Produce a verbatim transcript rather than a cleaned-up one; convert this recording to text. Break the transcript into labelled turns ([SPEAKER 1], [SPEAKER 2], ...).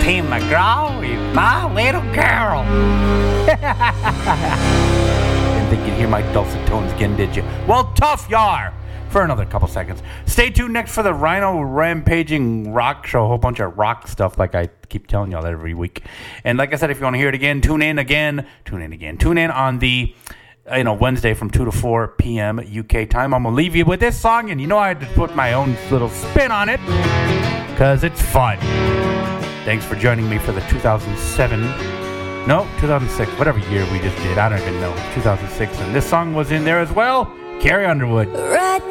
[SPEAKER 1] Tim McGraw with My Little Girl. Didn't think you'd hear my dulcet tones again, did you? Well, tough you are. For another couple seconds. Stay tuned next for the Rhino Rampaging Rock Show. A whole bunch of rock stuff like I keep telling y'all every week. And like I said, if you want to hear it again, tune in again. Tune in again. Tune in on the you know Wednesday from two to four p.m. U K time. I'm going to leave you with this song. And you know I had to put my own little spin on it because it's fun. Thanks for joining me for the two thousand seven... No, two thousand six. Whatever year we just did. I don't even know. two thousand six. And this song was in there as well. Carrie Underwood.
[SPEAKER 2] Right